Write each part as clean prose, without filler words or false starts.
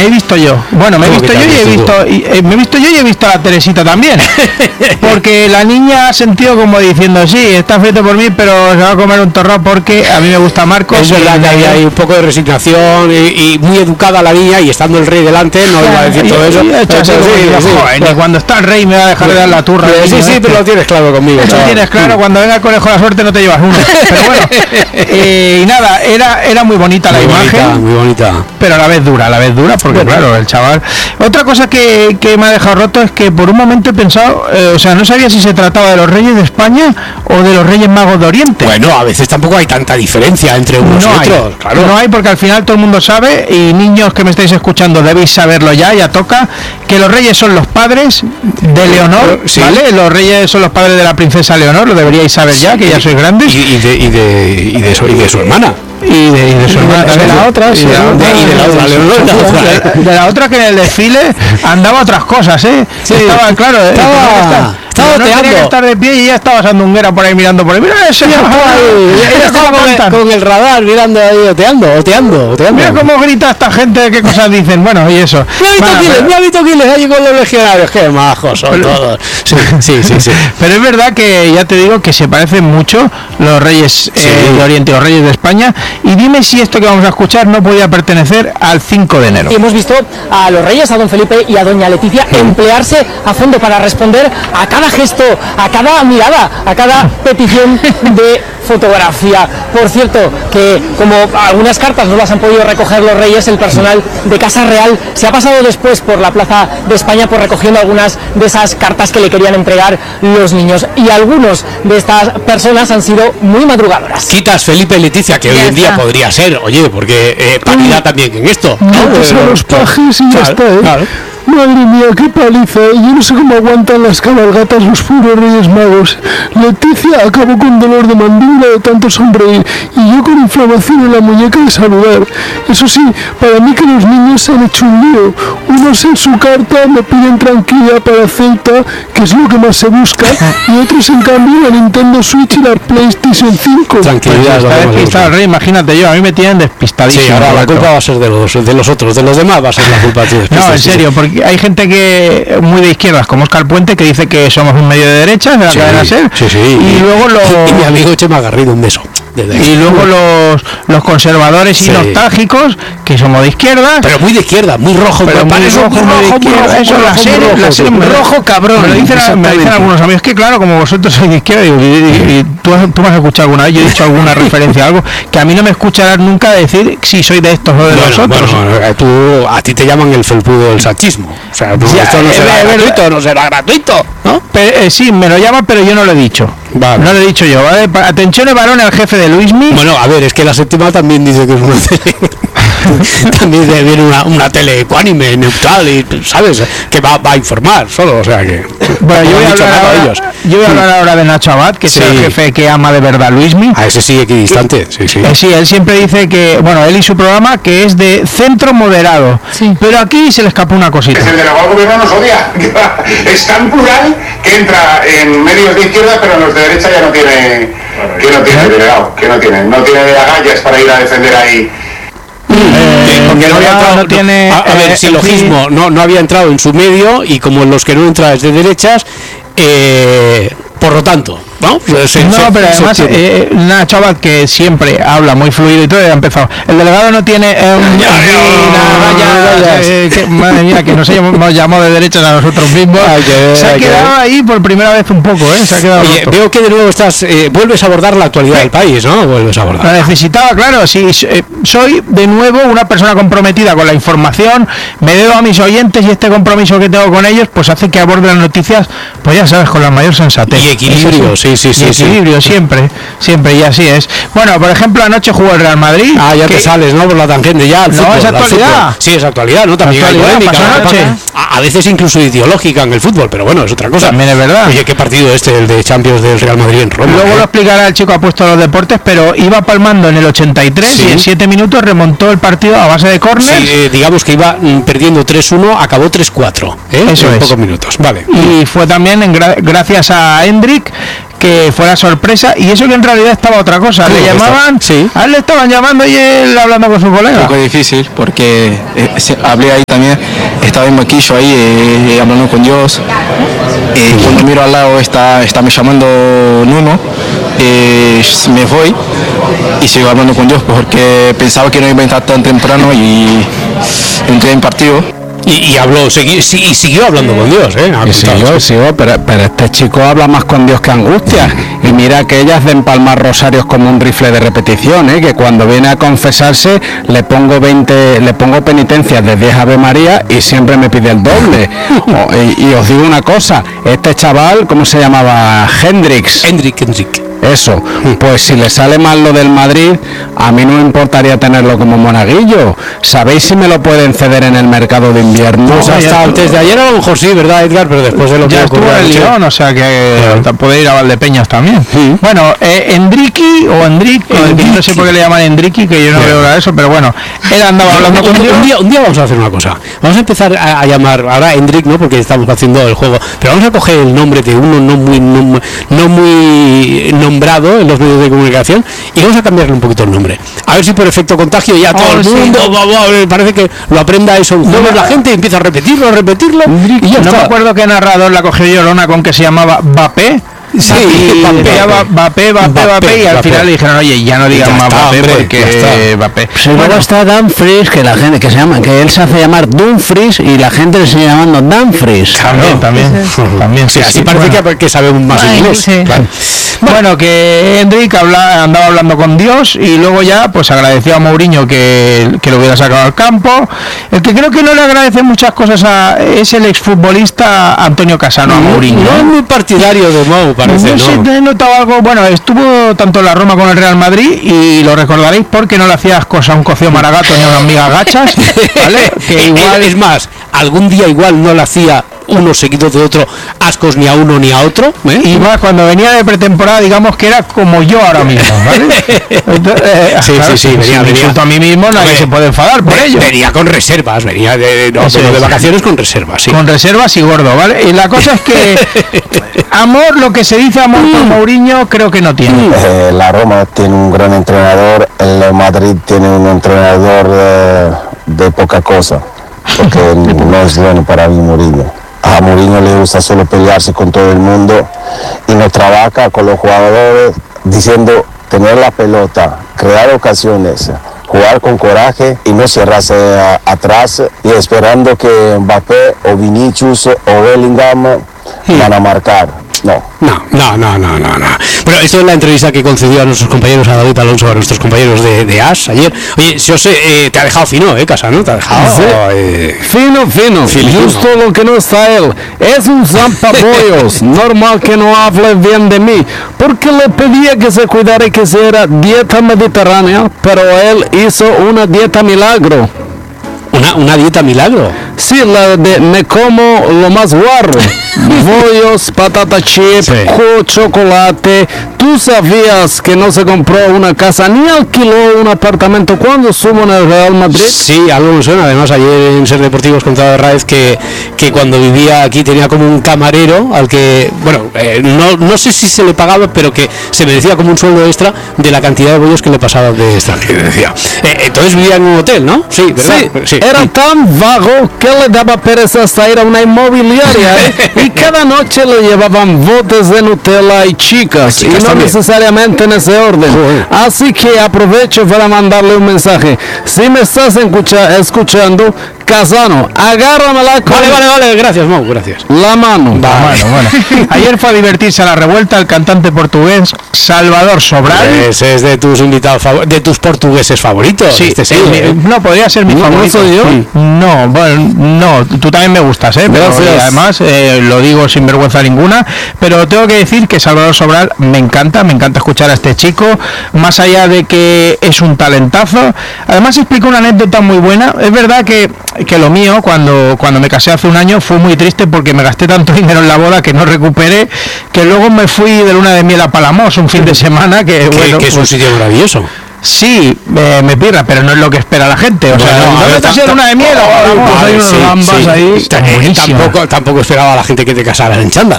me he visto yo. Bueno, me he visto yo y he visto a la Teresita también. Porque la niña ha sentido como diciendo, sí, está frito por mí, pero se va a comer un torrado porque a mí me gusta Marcos. Es verdad que hay un poco de resignación y muy educada la niña, y estando el rey delante no iba a decir todo eso. Ni cuando está el rey me va a dejar de dar la turra. Sí, pero lo tienes claro conmigo. Lo tienes claro, cuando venga el conejo de la suerte no te llevas uno. Pero bueno, y nada, era muy bonita la imagen. Muy bonita. Pero a la vez dura, porque bueno, claro, el chaval. Otra cosa que me ha dejado roto es que por un momento he pensado, o sea, no sabía si se trataba de los reyes de España o de los Reyes Magos de Oriente. Bueno, a veces tampoco hay tanta diferencia entre unos y otros. Claro. No hay, porque al final todo el mundo sabe, y niños que me estáis escuchando debéis saberlo ya toca, que los reyes son los padres de Leonor, sí. ¿Vale? Los reyes son los padres de la princesa Leonor, lo deberíais saber ya, que ya sois grandes. Y de su hermana. Y de su hermana también, la otra, sí, de la otra que en el desfile andaba otras cosas, sí, estaba claro, estaba no tenía que estar de pie y ya estaba sandunguera por ahí mirando por ahí. Mira eso, ella estaba con el radar mirando ahí, oteando. Mira cómo grita esta gente, qué cosas dicen. Bueno, y eso. Me ha visto Quiles allí con los legionarios, qué majos son todos. Sí. Pero es verdad que ya te digo que se parecen mucho los reyes de Oriente y los reyes de España. Y dime si esto que vamos a escuchar no podía pertenecer al 5 de enero. Hemos visto a los reyes, a don Felipe y a doña Leticia, emplearse a fondo para responder a cada gesto, a cada mirada, a cada petición de fotografía. Por cierto, que como algunas cartas no las han podido recoger los reyes, el personal de Casa Real se ha pasado después por la Plaza de España por recogiendo algunas de esas cartas que le querían entregar los niños, y algunos de estas personas han sido muy madrugadoras. Quitas Felipe y Leticia, que hoy en día podría ser, oye, porque paridad también en esto. No, los pajes y ya está, Claro. Madre mía, qué paliza, yo no sé cómo aguantan las cabalgatas los puros Reyes Magos. Leticia acabó con dolor de mandíbula de tanto sonreír, y yo con inflamación en la muñeca de saludar. Eso sí, para mí que los niños se han hecho un lío. Unos en su carta me piden tranquilidad para Ceuta, que es lo que más se busca, y otros en cambio la Nintendo Switch y la PlayStation 5. Tranquilidad, despistado el rey, imagínate yo, a mí me tienen despistadísimo. Sí, ahora la culpa va a ser de los otros, de los demás va a ser la culpa. No, en serio, porque hay gente que muy de izquierdas, como Óscar Puente, que dice que somos un medio de derechas, de la cadena SER. Y luego y mi amigo Chema Garrido, un beso. Y luego los conservadores y nostálgicos, que somos de izquierda, pero muy de izquierda, muy rojo, pero muy rojo, eso la serie rojo cabrón. Me dicen algunos amigos que claro, como vosotros sois de izquierda, y tú me has escuchado alguna vez, yo he dicho alguna referencia a algo, que a mí no me escucharás nunca decir si soy de estos o de los otros. A ti te llaman el felpudo del sachismo. O sea, esto no será gratuito, ¿no? Sí, me lo llaman, pero yo no lo he dicho. Vale. No lo he dicho yo, ¿vale? Atención, varón, el jefe de Luismi. Bueno, a ver, es que la séptima también dice que es una tele. También viene una tele ecuánime, neutral, y sabes que va a informar solo, o sea que. Bueno, yo voy a hablar ahora de Nacho Abad, que es el jefe que ama de verdad Luismi. A ese sí, equidistante. Sí, él siempre dice que, bueno, él y su programa, que es de centro moderado. Sí. Pero aquí se le escapó una cosita. Es el delegado del gobierno nos odia. Es tan plural que entra en medios de izquierda, pero en los de derecha ya no tiene, delegado, no tiene agallas para ir a defender ahí. Porque no había entrado, no tiene, a ver, silogismo, no había entrado en su medio, y como los que no entran es de derechas, por lo tanto, ¿no? Pero además Nacho Abad, que siempre habla muy fluido y todo, ya ha empezado. El delegado no tiene madre mía, que nos llamó de derechas a nosotros mismos. Se ha quedado ahí por primera vez un poco, se ha quedado. Oye, veo que de nuevo vuelves a abordar la actualidad del país, ¿no? Vuelves a abordar. La necesitaba, claro, sí, soy de nuevo una persona comprometida con la información, me debo a mis oyentes, y este compromiso que tengo con ellos pues hace que aborde las noticias, pues ya sabes, con la mayor sensatez. Y equilibrio, sí. Equilibrio, siempre, y así es. Bueno, por ejemplo, anoche jugó el Real Madrid. Ya te sales, ¿no? Por la tangente ya. No, es actualidad. Sí, es actualidad, ¿no? También hay polémica. A veces incluso ideológica en el fútbol, pero bueno, es otra cosa. También es verdad. Oye, ¿qué partido el de Champions del Real Madrid en Roma? Luego lo explicará el chico apuesto a los deportes, pero iba palmando en el 83 y en 7 minutos remontó el partido a base de córner. Sí, digamos que iba perdiendo 3-1, acabó 3-4. Eso en es. pocos minutos, vale. Y fue también gracias a Hendrik, que fuera sorpresa, y eso que en realidad estaba otra cosa. Le llamaban, a él le estaban llamando y él hablando con su colega. Un poco difícil porque hablé ahí también, estaba en Maquillo ahí hablando con Dios. Cuando miro al lado está me llamando Nuno, me voy y sigo hablando con Dios porque pensaba que no iba a entrar tan temprano y entré en partido. Y habló, siguió hablando con Dios, Siguió, pero este chico habla más con Dios que angustia. Y mira que ellas de empalmar rosarios como un rifle de repetición, que cuando viene a confesarse le pongo penitencias de 10 Ave María y siempre me pide el doble. Y os digo una cosa, este chaval, ¿cómo se llamaba? Hendrix. Eso, pues si le sale mal lo del Madrid, a mí no me importaría tenerlo como monaguillo. ¿Sabéis si me lo pueden ceder en el mercado de invierno? Pues hasta antes de ayer a lo mejor sí, ¿verdad, Edgar? Pero después de lo que estuvo en el Lyon, o sea que puede ir a Valdepeñas también. Sí. Bueno, Endriqui o Endrick, no sé por qué le llaman Endriqui, que yo no veo eso, pero bueno, él andaba hablando con Dios. Un día vamos a hacer una cosa. Vamos a empezar a llamar, ahora Endrick, ¿no? Porque estamos haciendo el juego, pero vamos a coger el nombre de uno no muy nombrado en los medios de comunicación y vamos a cambiarle un poquito el nombre, a ver si por efecto contagio ya todo el mundo parece que lo aprenda eso un jueves, la gente empieza a repetirlo y ya no me acuerdo qué narrador la cogió Llorona con que se llamaba Mbappé. Sí, Mbappé, y al final le dijeron, oye, ya no digan más Mbappé porque Mbappé. Luego está Dumfries, que la gente que él se hace llamar Dumfries y la gente le sigue llamando Dumfries. También. Sí, así parece que sabemos más inglés. Sí. Claro. Bueno, que Hendrik andaba hablando con Dios y luego ya pues agradeció a Mourinho que lo hubiera sacado al campo. El que creo que no le agradece muchas cosas es el exfutbolista Antonio Cassano a Mourinho. No es muy partidario de Mou, parece. He notado algo, bueno, estuvo tanto en la Roma como en el Real Madrid y lo recordaréis porque no le hacías cosa a un cocido maragato ni a una amiga gachas, ¿vale? Que igual es más, algún día igual no le hacía uno seguido de otro ascos ni a uno ni a otro, y más cuando venía de pretemporada, digamos que era como yo ahora mismo, ¿vale? Entonces, sí, venía insulto a mí mismo, nadie se puede enfadar por ello. Venía con reservas, venía de vacaciones con reservas, sí. Con reservas y gordo, ¿vale? Y la cosa es que amor, lo que se dice amor por Mourinho, creo que no tiene. La Roma tiene un gran entrenador, el Madrid tiene un entrenador de poca cosa, porque no es bueno para mí Mourinho. A Mourinho le gusta solo pelearse con todo el mundo y no trabaja con los jugadores diciendo tener la pelota, crear ocasiones, jugar con coraje y no cerrarse atrás y esperando que Mbappé o Vinicius o Bellingham van a marcar. No. Bueno, esto es la entrevista que concedió a nuestros compañeros, a David Alonso, a nuestros compañeros de AS ayer. Oye, si te ha dejado fino, Cassano, te ha dejado... Fino. Justo lo que no está él. Es un zampabollos. Normal que no hable bien de mí, porque le pedía que se cuidara y que hiciera dieta mediterránea, pero él hizo una dieta milagro. ¿Una dieta milagro? Sí, la de me como lo más guarro. Bollos, patata chip, chocolate. ¿Tú sabías que no se compró una casa ni alquiló un apartamento cuando estuvo en el Real Madrid? Sí, algo me suena. Además, ayer en Ser Deportivos contaba Raez que cuando vivía aquí tenía como un camarero al que, bueno, no sé si se le pagaba, pero que se merecía como un sueldo extra de la cantidad de bollos que le pasaban de extranjero. Entonces vivía en un hotel, ¿no? Sí, ¿verdad? Sí. Era tan vago que le daba pereza hasta ir a una inmobiliaria y cada noche le llevaban botes de Nutella y chicas y no también necesariamente en ese orden. Así que aprovecho para mandarle un mensaje. Si me estás escuchando, Cassano, agárramela con... Vale, gracias, Mau, gracias. La mano. Bueno. Ayer fue a divertirse a la revuelta el cantante portugués Salvador Sobral. Ese es de tus invitados de tus portugueses favoritos. Sí, no, podría ser mi favorito. ¿No soy yo? No, tú también me gustas, pero además lo digo sin vergüenza ninguna, pero tengo que decir que Salvador Sobral me encanta escuchar a este chico, más allá de que es un talentazo. Además explica una anécdota muy buena. Es verdad que lo mío, cuando me casé hace un año, fue muy triste porque me gasté tanto dinero en la boda que no recuperé, que luego me fui de luna de miel a Palamos un fin de semana, que es un sitio maravilloso. sí, me pirra, pero no es lo que espera la gente. O sea, ¿dónde te has ido luna de miel? Hay unos gambas ahí. Tampoco esperaba a la gente que te casaran en chándal.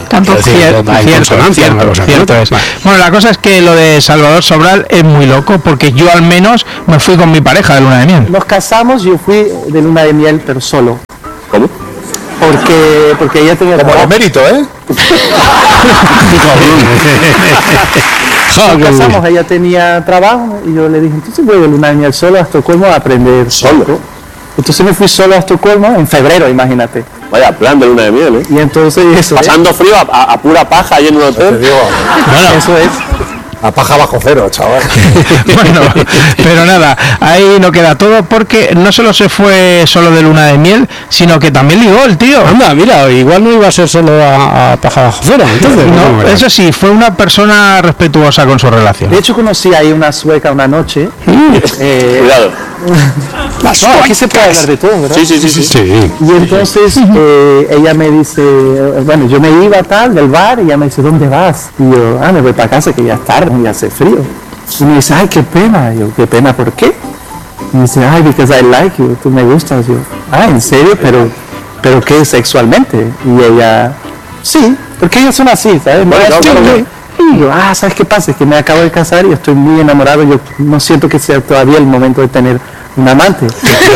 Cierto es. Bueno, la cosa es que lo de Salvador Sobral es muy loco, porque yo al menos me fui con mi pareja de luna de miel. Nos casamos, yo fui de luna de miel, pero solo. ¿Cómo? Porque ella tenía como el mérito, Nos casamos, ella tenía trabajo y yo le dije, entonces voy de luna de miel solo a Estocolmo a aprender solo. Entonces me fui solo a Estocolmo en febrero, imagínate. Vaya plan de luna de miel, Y entonces eso. Pasando frío a pura paja ahí en un hotel. Bueno, eso es. A paja bajo cero, chaval. Bueno, pero nada, ahí no queda todo, porque no solo se fue solo de luna de miel, sino que también ligó el tío. Anda, mira, igual no iba a ser solo a paja bajo cero. Entonces, no, eso sí, fue una persona respetuosa con su relación. De hecho, conocí ahí una sueca una noche. Cuidado. Aquí se puede hablar de todo, ¿verdad? Sí. Y entonces ella me dice, bueno, yo me iba tal del bar y ella me dice, ¿dónde vas? Y yo, me voy para casa que ya es tarde y hace frío. Y me dice, ay, qué pena. Y yo, ¿qué pena? ¿Por qué? Y me dice, ay, because I like you, tú me gustas. Y yo, ¿en serio? ¿Pero qué, sexualmente? Y ella, sí, porque ellos son así, ¿sabes? Y yo, ¿sabes qué pasa? Es que me acabo de casar y estoy muy enamorado. Yo no siento que sea todavía el momento de tener un amante.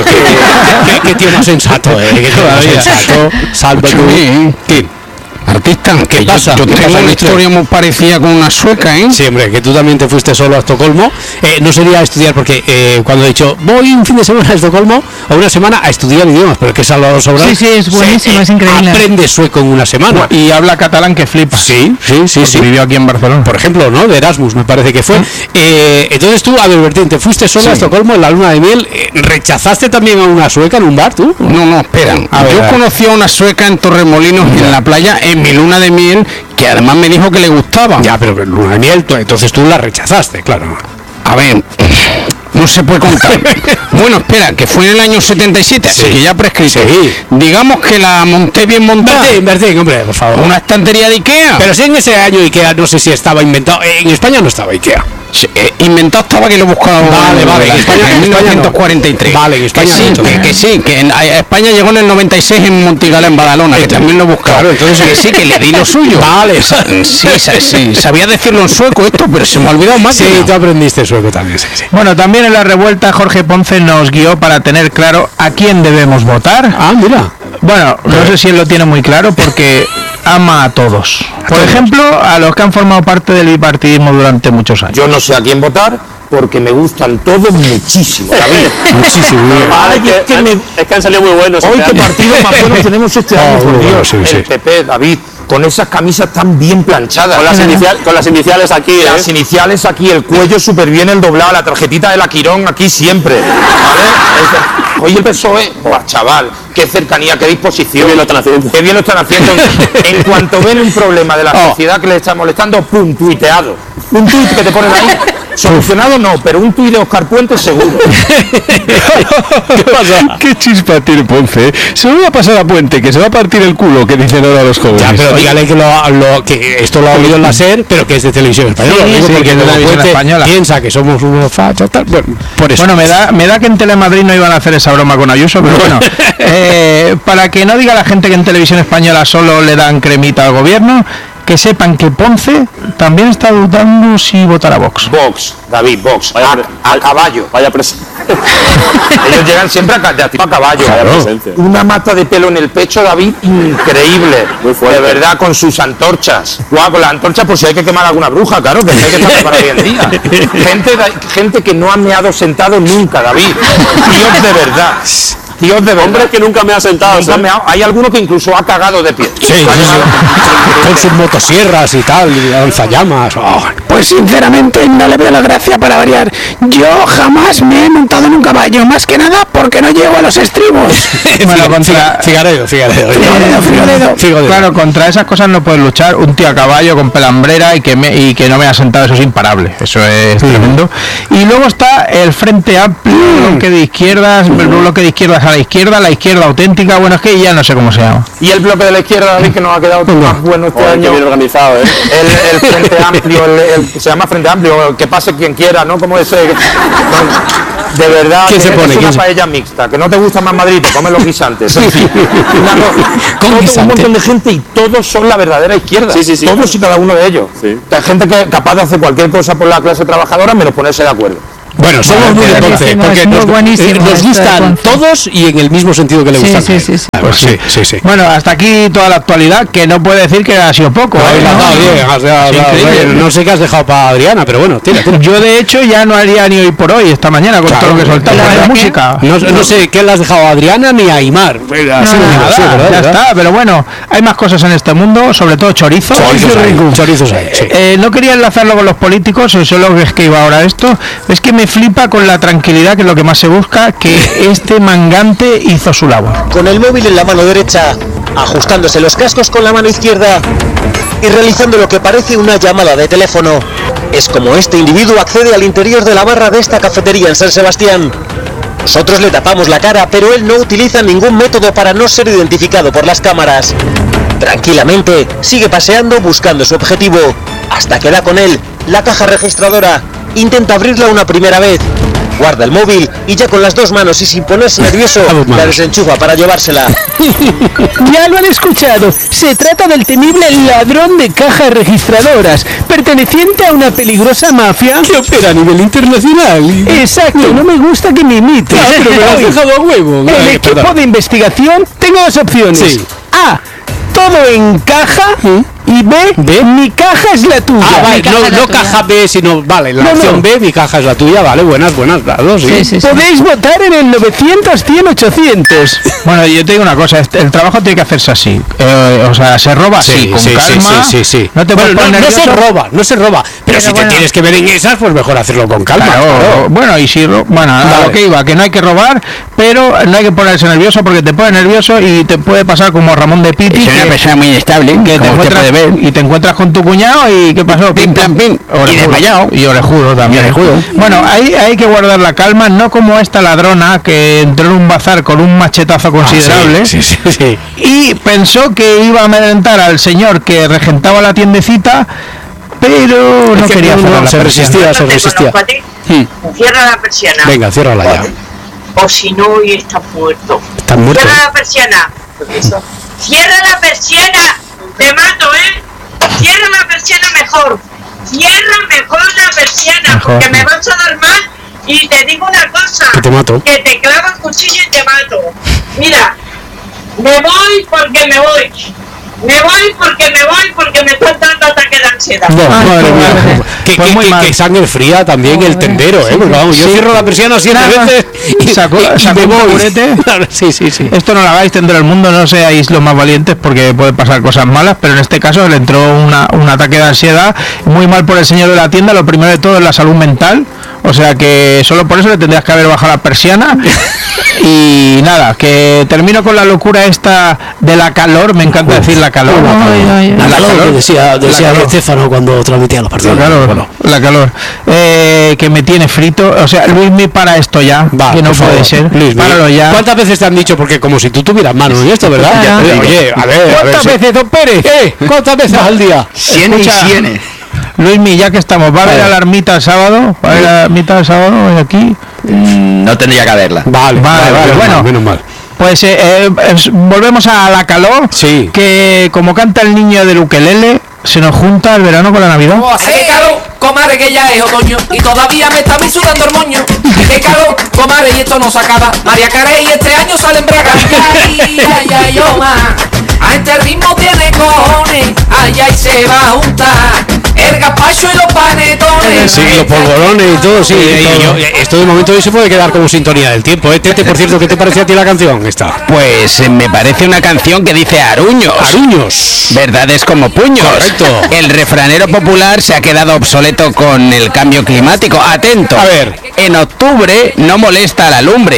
¿Qué tío más sensato, ¿Qué tío más sensato? Salva tú. ¿Qué? Artista, ¿qué pasa? Yo tengo una historia muy parecida con una sueca, Sí, hombre, que tú también te fuiste solo a Estocolmo. No sería a estudiar, porque cuando he dicho voy un fin de semana a Estocolmo o una semana a estudiar idiomas, pero que Salvador Sobral. Sí, es buenísimo, es increíble. Aprende sueco en una semana. Y habla catalán que flipa. Sí. Vivió aquí en Barcelona. Por ejemplo, ¿no? De Erasmus, me parece que fue. Entonces tú, a ver, Bertín, te fuiste solo a Estocolmo en la luna de miel. ¿Rechazaste también a una sueca en un bar, tú? No, espera. Yo conocí a una sueca en Torremolinos, en la playa, en mi luna de miel, que además me dijo que le gustaba. Ya, pero luna de miel, entonces tú la rechazaste, claro. A ver, no se puede contar. Bueno, espera, que fue en el año 77, así que ya prescrito. Digamos que la monté bien montada. Bertín, hombre, por favor. Una estantería de Ikea. Pero si en ese año Ikea no sé si estaba inventado. En España no estaba Ikea. Inventado estaba, que lo buscaba. Vale, en 1943. Vale, en España que en España llegó en el 96 en Montigala, en Badalona, que también lo buscaba. Claro, entonces que le di lo suyo. Vale, sí, sabía decirlo en sueco esto, pero se me ha olvidado más. Sí, tú aprendiste sueco también, sí. Bueno, también en la revuelta Jorge Ponce nos guió para tener claro a quién debemos votar. Mira. Bueno, no sé si él lo tiene muy claro, porque ama a todos. Por ejemplo, a los que han formado parte del bipartidismo durante muchos años. Yo no sé a quién votar, porque me gustan todos muchísimo, David. Muchísimo. Es que han salido muy buenos. Hoy qué partido más bueno tenemos este año, por Dios. El PP, David, con esas camisas tan bien planchadas. Con las iniciales aquí, Las iniciales aquí, el cuello súper bien el doblado, la tarjetita de la Quirón aquí siempre. ¿Vale? Hoy el PSOE, chaval, qué cercanía, qué disposición. Qué bien lo están haciendo. En cuanto ven un problema de la sociedad que les está molestando, pum, tuiteado. Un tuit que te ponen ahí. Solucionado no, pero un tuit de Óscar Puente seguro. ¿Qué pasa? ¿Qué chispa tiene Ponce? Se lo va a pasar a Puente, que se va a partir el culo, que dicen ahora los jóvenes. Ya, pero dígale que esto lo ha oído en la SER, pero que es de televisión española. Porque es de televisión española. Piensa que somos unos fachos, tal. Bueno, por eso. Bueno, me da que en Telemadrid no iban a hacer esa broma con Ayuso, pero bueno. Para que no diga la gente que en televisión española solo le dan cremita al gobierno, que sepan que Ponce también está dudando si votará Vox. Vox, David, Vox. A caballo. Vaya presencia. Ellos llegan siempre a caballo. Una mata de pelo en el pecho, David, increíble. Muy fuerte. De verdad, con sus antorchas. Con las antorchas por si hay que quemar alguna bruja, claro, que hay que estar para hoy en día. Gente que no ha meado sentado nunca, David. Dios de verdad. Dios de verdad. Hombre, que nunca me ha sentado. Hay alguno que incluso ha cagado de pie. Sí. Con sus motosierras y tal, y lanzallamas. Pues sinceramente no le veo la gracia, para variar. Yo jamás me he montado en un caballo, más que nada porque no llego a los estribos. Bueno, contra Figaredo. Claro, contra esas cosas no puedes luchar. Un tío a caballo con pelambrera y que no me ha sentado, eso es imparable. Eso es tremendo. Y luego está el Frente Amplio, el bloque de izquierdas, a la izquierda auténtica, bueno, es que ya no sé cómo se llama. Y el bloque de la izquierda, David, que nos ha quedado más bueno este año. Bien organizado, el Frente Amplio, el se llama Frente Amplio, que pase quien quiera, ¿no? Como ese... De verdad, ¿Quién se pone? Es una paella mixta, que no te gusta más Madrid, te comes los guisantes. Un montón de gente y todos son la verdadera izquierda. Sí. Todos y cada uno de ellos. Sí. Hay gente que es capaz de hacer cualquier cosa por la clase trabajadora menos ponerse de acuerdo. Bueno, somos muy entonces, porque nos gustan todos y en el mismo sentido que le gustan. Sí. Bueno, hasta aquí toda la actualidad, que no puede decir que ha sido poco. No sé qué has dejado para Adriana, pero bueno, tira. Yo de hecho ya no haría ni hoy por hoy, esta mañana, con todo lo que soltamos de la música. No sé qué le has dejado a Adriana ni a Aymar. Ya está, pero bueno, hay más cosas en este mundo, sobre todo chorizos. Chorizos hay, sí. No quería enlazarlo con los políticos, eso es lo que es que iba ahora esto. Es que me flipa con la tranquilidad, que es lo que más se busca, que este mangante hizo su labor. Con el móvil en la mano derecha, ajustándose los cascos con la mano izquierda y realizando lo que parece una llamada de teléfono. Es como este individuo accede al interior de la barra de esta cafetería en San Sebastián. Nosotros le tapamos la cara, pero él no utiliza ningún método para no ser identificado por las cámaras. Tranquilamente, sigue paseando buscando su objetivo, hasta que da con él la caja registradora. Intenta abrirla una primera vez, guarda el móvil y ya con las dos manos y sin ponerse nervioso, la desenchufa para llevársela. Ya lo han escuchado, se trata del temible ladrón de cajas registradoras, perteneciente a una peligrosa mafia que opera a nivel internacional. Exacto, no me gusta que me imites. Pero me lo has dejado a huevo. El equipo de investigación, tengo dos opciones. Sí. A, todo encaja. Y B, mi caja es la tuya. Vale, no caja B, sino, vale, la opción B, mi caja es la tuya, vale, buenas, las dos, sí. Podéis votar en el 900, 100, 800. Bueno, yo te digo una cosa, el trabajo tiene que hacerse así, o sea, se roba así, con calma. Sí. No te puedes poner nervioso. No se roba, pero si te tienes que ver en esas, pues mejor hacerlo con calma. Claro. Bueno, y si, a lo que iba, que no hay que robar, pero no hay que ponerse nervioso, porque te pones nervioso y te puede pasar como Ramón de Piti, que es una persona muy inestable, que te encuentras y te encuentras con tu cuñado y ¿qué pasó? Pim, pam, pim. Y desmayado. Y orejudo también. Bueno, hay que guardar la calma, no como esta ladrona que entró en un bazar con un machetazo considerable y pensó que iba a amedrentar al señor que regentaba la tiendecita, pero no quería cerrar la persiana. Se resistía. Cierra la persiana. Venga, ciérrala ya. O si no, hoy está muerto. ¿Estás muerto? Cierra la persiana. Cierra la persiana. Te mato, Cierra la persiana mejor. Cierra mejor la persiana, porque me vas a dar mal. Y te digo una cosa. Que te mato. Que te clavo el cuchillo y te mato. Mira, me voy porque me voy. Me voy porque me están dando ataque de ansiedad. Madre mía. Que sangre fría también el tendero, porque vamos, yo cierro la persiana 7 veces y sacó un taburete. Sí. Esto no lo hagáis, tendero el mundo, no seáis los más valientes porque puede pasar cosas malas, pero en este caso le entró un ataque de ansiedad, muy mal por el señor de la tienda. Lo primero de todo es la salud mental, o sea que solo por eso le tendrías que haber bajado la persiana. Y nada, que termino con la locura esta de la calor, me encanta decir la calor. La calor que decía Estefano cuando transmitía los partidos. La calor. Que me tiene frito, o sea, Luismi, para esto ya, que no puede ser. Páralo ya. ¿Cuántas veces te han dicho? Porque como si tú tuvieras manos en esto, ¿verdad? Oye, a ver. ¿Cuántas veces, don Pérez? ¿Cuántas veces al día? 100. Luismi, ya que estamos, ¿va a haber a la ermita el sábado? ¿Va a haber a la ermita el sábado hoy aquí? No tendría que haberla. Vale. Bueno, menos mal. Pues volvemos a la calor, que como canta el niño del ukelele, se nos junta el verano con la Navidad. ¡Qué calor, comadre, que ya es otoño! Y todavía me está sudando el moño. ¡Qué calor, comadre, y esto no se acaba! María Carey este año sale en braga. ¡Ay, ma! A este ritmo tiene cojones. ¡Ay, se va a juntar! El gazpacho y los panetones. Sí, los polvorones y todo, sí. Esto de momento hoy se puede quedar como sintonía del tiempo. Tete, por cierto, ¿qué te parece a ti la canción esta? Pues me parece una canción que dice aruños. Aruños. Verdades como puños. Correcto. El refranero popular se ha quedado obsoleto con el cambio climático. Atento. A ver. En octubre no molesta la lumbre,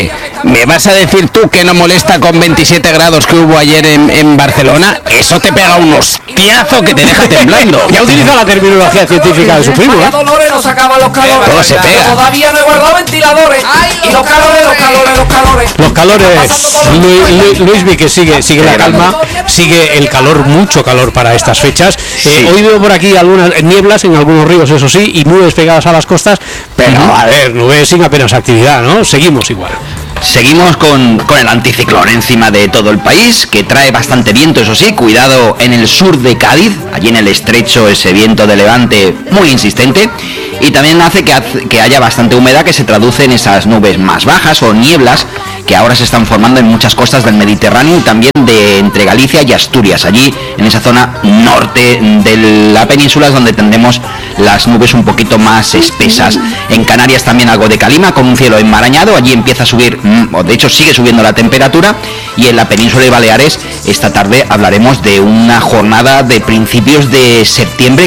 ¿Me vas a decir tú que no molesta con 27 grados que hubo ayer en Barcelona? Eso te pega un hostiazo que te deja temblando. Ya utiliza la terminología científica de su primo, Vaya dolores nos sacaban los calores. Todo se pega. Todavía no he guardado ventiladores. Y los calores. Los calores, Luismi, que sigue la calma, sigue el calor, mucho calor para estas fechas. Hoy veo por aquí algunas nieblas en algunos ríos, eso sí, y nubes pegadas a las costas, pero a ver, nubes sin apenas actividad, ¿no? Seguimos igual. Seguimos con el anticiclón encima de todo el país, que trae bastante viento, eso sí, cuidado en el sur de Cádiz, allí en el estrecho ese viento de levante muy insistente, y también hace que haya bastante humedad que se traduce en esas nubes más bajas o nieblas que ahora se están formando en muchas costas del Mediterráneo y también de entre Galicia y Asturias, allí en esa zona norte de la península es donde tendremos las nubes un poquito más espesas. En Canarias también algo de calima con un cielo enmarañado, allí empieza a subir, o de hecho sigue subiendo la temperatura, y en la península de Baleares esta tarde hablaremos de una jornada de principios de septiembre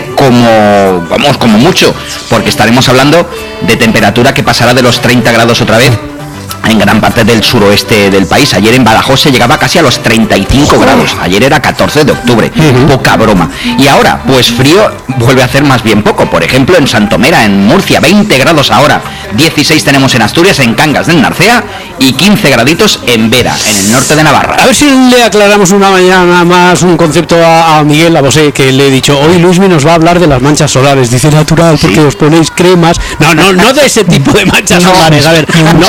como mucho, porque estaremos hablando de temperatura que pasará de los 30 grados otra vez en gran parte del suroeste del país. Ayer en Badajoz se llegaba casi a los 35 grados. Ayer era 14 de octubre. Poca broma. Y ahora, pues frío vuelve a hacer más bien poco. Por ejemplo, en Santomera, en Murcia, 20 grados ahora. 16 tenemos en Asturias, en Cangas del Narcea, y 15 graditos en Vera, en el norte de Navarra. A ver si le aclaramos una mañana más un concepto a Miguel, a Bosé, que le he dicho, hoy Luismi nos va a hablar de las manchas solares. Dice natural, porque os ponéis cremas. No de ese tipo de manchas solares. A ver,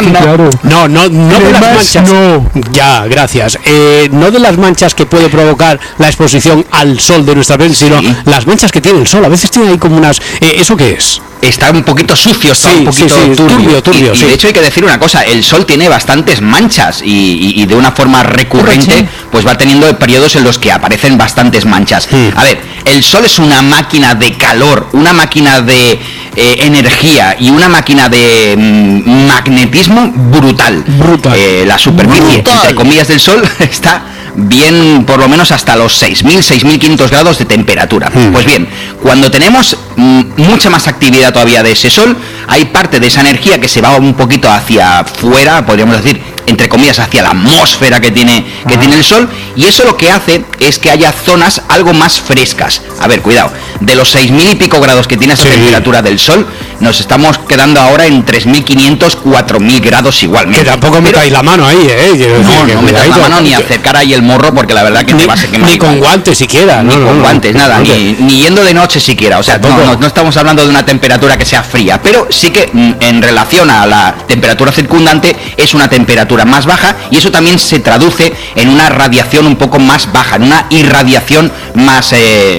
no de las manchas. Ya, gracias. No de las manchas que puede provocar la exposición al sol de nuestra piel, sino las manchas que tiene el sol. A veces tiene ahí como unas... ¿eso qué es? Está un poquito sucio, está un poquito turbio. Y de hecho hay que decir una cosa, el sol tiene bastantes manchas y de una forma recurrente pues va teniendo periodos en los que aparecen bastantes manchas. A ver, el sol es una máquina de calor, una máquina de energía y una máquina de magnetismo brutal. La superficie, entre comillas, del sol está bien por lo menos hasta los 6.500 grados de temperatura. Pues bien, cuando tenemos mucha más actividad todavía de ese sol, hay parte de esa energía que se va un poquito hacia afuera, podríamos decir, entre comillas, hacia la atmósfera que tiene el sol, y eso lo que hace es que haya zonas algo más frescas. A ver, cuidado, de los 6.000 y pico grados que tiene esa temperatura del sol, nos estamos quedando ahora en 3.500, 4.000 grados igualmente. Que tampoco metáis la mano ahí, No metáis la mano ni acercar ahí el morro, porque la verdad que te vas a quemar. Ni con guantes siquiera. Ni con guantes, nada, ni yendo de noche siquiera. O sea, no estamos hablando de una temperatura que sea fría, pero sí que en relación a la temperatura circundante es una temperatura más baja, y eso también se traduce en una radiación un poco más baja, en una irradiación más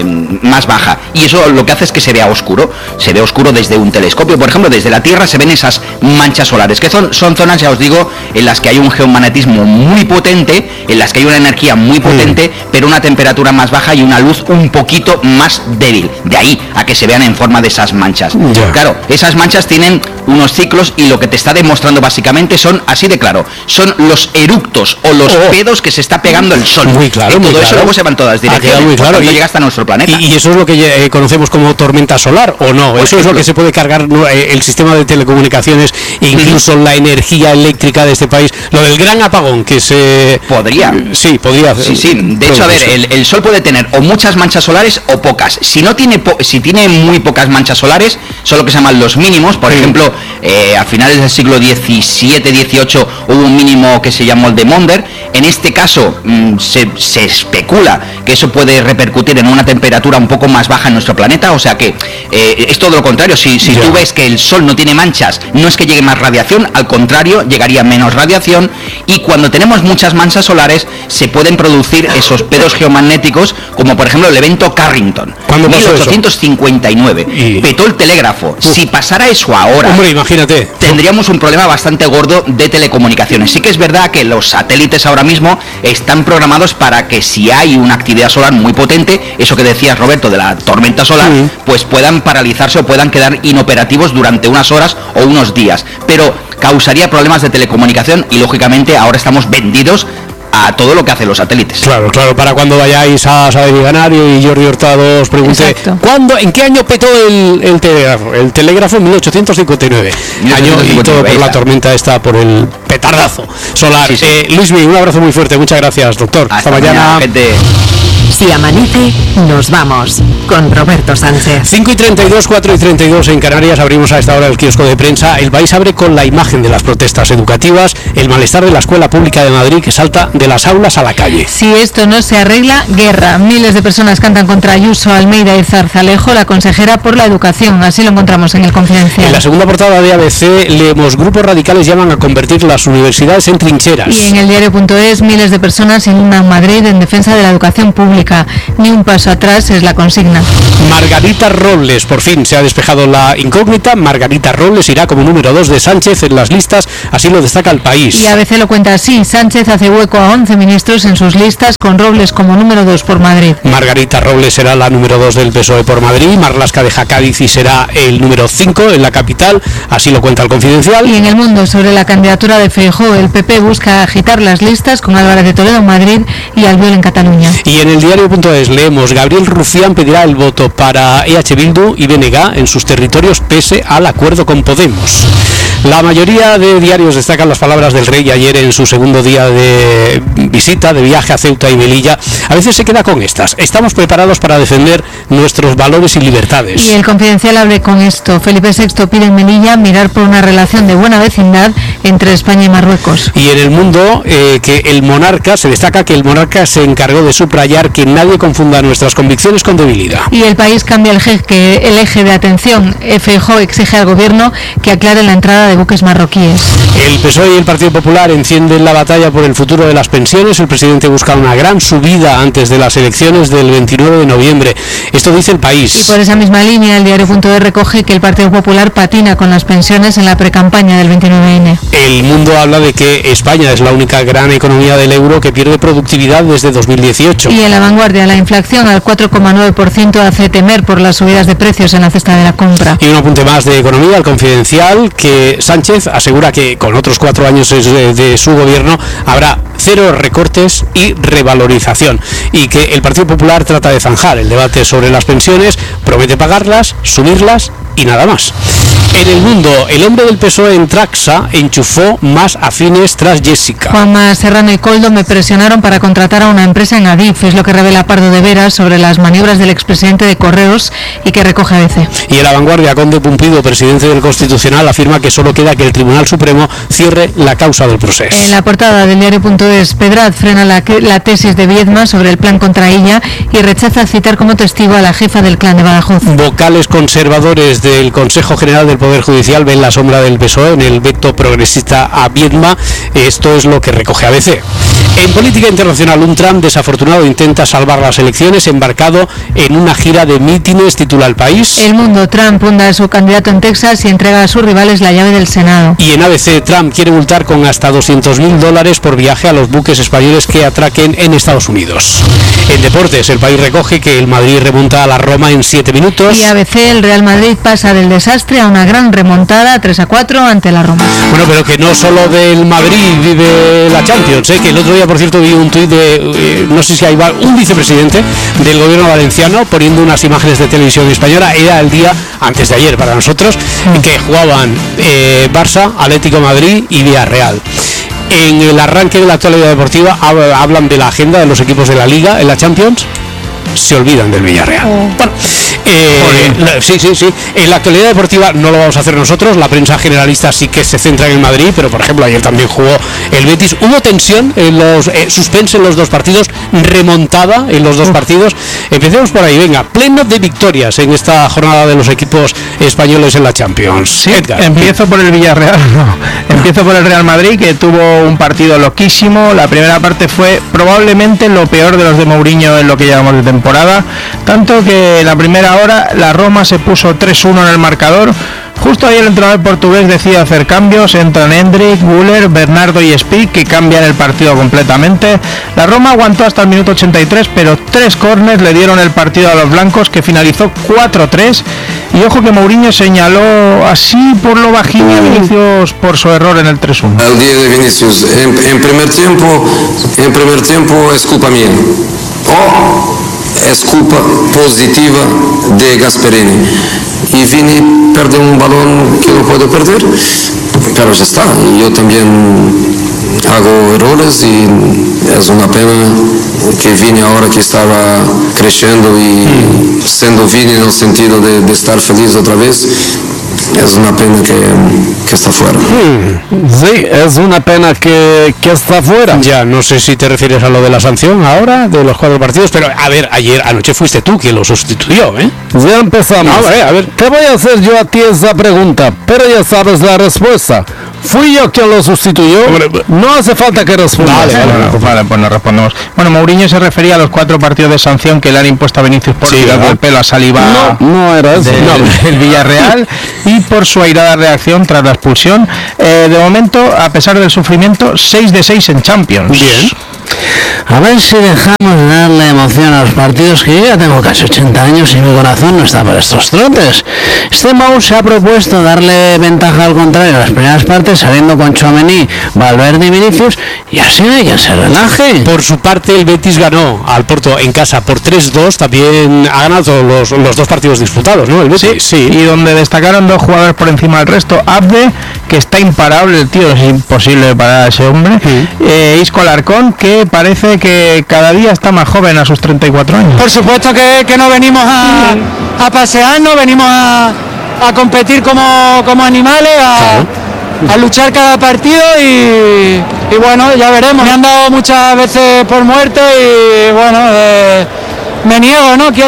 baja, y eso lo que hace es que se vea oscuro desde un telescopio. Por ejemplo, desde la Tierra se ven esas manchas solares, que son zonas, ya os digo, en las que hay un geomagnetismo muy potente, en las que hay una energía muy potente, pero una temperatura más baja y una luz un poquito más débil. De ahí a que se vean en forma de esas manchas. Claro, esas manchas tienen unos ciclos, y lo que te está demostrando básicamente son, así de claro, son los eructos o los pedos que se está pegando el sol. Muy claro, y todo eso luego se va en todas direcciones. Muy claro. Y llega hasta nuestro planeta. Y eso es lo que conocemos como tormenta solar, ¿o no? Por eso ejemplo, es lo que se puede cargar el sistema de telecomunicaciones, incluso la energía eléctrica de este país. Lo del gran apagón que se... Podría. Sí, podría. Sí. De hecho, a ver, el sol puede tener o muchas manchas solares o pocas. Si tiene muy pocas manchas solares, son lo que se llaman los mínimos. Por ejemplo, a finales del siglo XVII-XVIII hubo un mínimo que se llamó el de Maunder. En este caso se especula que eso puede repercutir en una temperatura un poco más baja en nuestro planeta, o sea que es todo lo contrario. Si tú ves que el sol no tiene manchas, no es que llegue más radiación, al contrario, llegaría menos radiación, y cuando tenemos muchas manchas solares se pueden producir esos pedos geomagnéticos, como por ejemplo el evento Carrington, 1859, petó el telégrafo. Si pasara eso ahora, hombre, imagínate, tendríamos un problema bastante gordo de telecomunicaciones. Sí que es verdad que los satélites ahora mismo están programados para que si hay una actividad solar muy potente, eso que decías, Roberto, de la tormenta solar, pues puedan paralizarse o puedan quedar inoperativos durante unas horas o unos días, pero causaría problemas de telecomunicación, y lógicamente ahora estamos vendidos a todo lo que hacen los satélites. Claro, para cuando vayáis a Saber y Ganar y Jordi Hurtado os pregunte ¿en qué año petó el telégrafo? El telégrafo en 1859. Año y todo por la tormenta esta, por el petardazo solar. Luismi, un abrazo muy fuerte, muchas gracias, doctor. Hasta mañana. Si amanece, nos vamos con Roberto Sánchez. 5:32, 4:32 en Canarias. Abrimos a esta hora el kiosco de prensa. El país abre con la imagen de las protestas educativas, el malestar de la Escuela Pública de Madrid que salta de las aulas a la calle. Si esto no se arregla, guerra. Miles de personas cantan contra Ayuso, Almeida y Zarzalejo, la consejera por la educación. Así lo encontramos en El Confidencial. En la segunda portada de ABC leemos: grupos radicales llaman a convertir las universidades en trincheras. Y en el diario.es, miles de personas inundan Madrid en defensa de la educación pública. Ni un paso atrás es la consigna. Margarita Robles, por fin se ha despejado la incógnita. Margarita Robles irá como número 2 de Sánchez en las listas, así lo destaca El País. Y ABC lo cuenta así: Sánchez hace hueco a 11 ministros en sus listas, con Robles como número 2 por Madrid. Margarita Robles será la número 2 del PSOE por Madrid. Marlaska deja Cádiz y será el número 5 en la capital, así lo cuenta El Confidencial. Y en El Mundo, sobre la candidatura de Feijóo, el PP busca agitar las listas con Álvarez de Toledo en Madrid y Albiol en Cataluña. Y en el diario.es leemos: Gabriel Rufián pedirá el voto para EH Bildu y BNG en sus territorios pese al acuerdo con Podemos. La mayoría de diarios destacan las palabras del rey ayer en su segundo día de visita, de viaje a Ceuta y Melilla. A veces se queda con estas: estamos preparados para defender nuestros valores y libertades. Y El Confidencial abre con esto: Felipe VI pide en Melilla mirar por una relación de buena vecindad entre España y Marruecos. Y en El Mundo, que el monarca, se destaca que el monarca se encargó de subrayar que nadie confunda nuestras convicciones con debilidad. Y El País cambia el eje de atención. Feijóo exige al gobierno que aclare la entrada de buques marroquíes. El PSOE y el Partido Popular encienden la batalla por el futuro de las pensiones. El presidente busca una gran subida antes de las elecciones del 29 de noviembre. Esto dice El País. Y por esa misma línea, el diario.es recoge que el Partido Popular patina con las pensiones en la precampaña del 29N. El Mundo habla de que España es la única gran economía del euro que pierde productividad desde 2018. Y en La Vanguardia, la inflación al 4,9% hace temer por las subidas de precios en la cesta de la compra. Y un apunte más de economía, El Confidencial, que Sánchez asegura que con otros 4 años de su gobierno habrá 0 recortes y revalorización, y que el Partido Popular trata de zanjar el debate sobre las pensiones, promete pagarlas, subirlas y nada más. En El Mundo, el hombre del PSOE en Traxa enchufó más afines tras Jessica. Juanma Serrano y Coldo me presionaron para contratar a una empresa en Adif, es lo que revela Pardo de Veras sobre las maniobras del expresidente de Correos y que recoge ABC. Y en La Vanguardia, Conde Pumpido, presidente del Constitucional, afirma que solo queda que el Tribunal Supremo cierre la causa del proceso. En la portada del diario.es, Pedraz frena la tesis de Viedma sobre el plan contra ella y rechaza citar como testigo a la jefa del clan de Badajoz. Vocales conservadores del Consejo General del Poder Judicial ven la sombra del PSOE en el veto progresista a Viedma. Esto es lo que recoge ABC. En política internacional, un Trump desafortunado intenta salvar las elecciones embarcado en una gira de mítines, titula El País. El Mundo, Trump hunda a su candidato en Texas y entrega a sus rivales la llave del Senado. Y en ABC, Trump quiere multar con hasta $200.000 por viaje a los buques españoles que atraquen en Estados Unidos. En deportes, El País recoge que el Madrid remonta a la Roma en 7 minutos. Y ABC, el Real Madrid pasa del desastre a una gran remontada 3-4 ante la Roma. Bueno, pero que no solo del Madrid vive la Champions, que el otro día, por cierto, vi un tuit de, no sé si hay un vicepresidente del gobierno valenciano poniendo unas imágenes de televisión española. Era el día antes de ayer para nosotros, que jugaban Barça, Atlético de Madrid y Villarreal. En el arranque de la actualidad deportiva hablan de la agenda de los equipos de la Liga en la Champions. Se olvidan del Villarreal. Bueno, sí. En la actualidad deportiva no lo vamos a hacer nosotros. La prensa generalista sí que se centra en el Madrid, pero por ejemplo ayer también jugó el Betis. Hubo tensión en los suspense en los dos partidos, remontada en los dos partidos. Empecemos por ahí, venga, pleno de victorias en esta jornada de los equipos españoles en la Champions. Sí, Edgar. Empiezo por el Villarreal, empiezo por el Real Madrid, que tuvo un partido loquísimo. La primera parte fue probablemente lo peor de los de Mourinho en lo que llevamos de temporada, tanto que la primera hora la Roma se puso 3-1 en el marcador. Justo ahí el entrenador portugués decide hacer cambios, entran Hendrik, Güler, Bernardo y Spick, que cambian el partido completamente. La Roma aguantó hasta el minuto 83, pero 3 córners le dieron el partido a los blancos, que finalizó 4-3, Y ojo que Mourinho señaló así por lo bajín a Vinicius por su error en el 3-1. El día de Vinicius, en primer tiempo es culpa mía. O es culpa positiva de Gasperini. Y Vini pierde un balón que no puede perder, pero ya está. Y yo también hago errores y es una pena que Vini ahora que estaba creciendo y siendo Vini en el sentido de estar feliz otra vez, es una pena que está fuera. Sí, es una pena que está fuera. Ya, no sé si te refieres a lo de la sanción ahora, de los 4 partidos, pero a ver, anoche fuiste tú quien lo sustituyó, ¿eh? Ya empezamos. A ver. Te voy a hacer yo a ti esa pregunta, pero ya sabes la respuesta. ¿Fui yo quien lo sustituyó? No hace falta que respondas. Vale, pues no respondemos. Bueno, Mourinho se refería a los 4 partidos de sanción que le han impuesto a Vinicius por tirar el pelo a Saliba no era eso. del Villarreal y por su airada reacción tras la expulsión. De momento, a pesar del sufrimiento, 6 de 6 en Champions. Bien. A ver si dejamos de darle emoción a los partidos, que yo ya tengo casi 80 años y mi corazón no está para estos trotes. Este Mau se ha propuesto darle ventaja al contrario en las primeras partes, saliendo con Tchouaméni, Valverde y Vinicius, y así no hay quien se relaje. Por su parte, el Betis ganó al Porto en casa por 3-2, también ha ganado los 2 partidos disputados, ¿no? El Betis, sí, y donde destacaron 2 jugadores por encima del resto. Abde, que está imparable, el tío, es imposible parar a ese hombre. Isco Alarcón, que parece que cada día está más joven a sus 34 años. Por supuesto que no venimos a pasearnos, venimos a competir como animales, a luchar cada partido y bueno, ya veremos. Me han dado muchas veces por muerto y bueno, me niego, ¿no?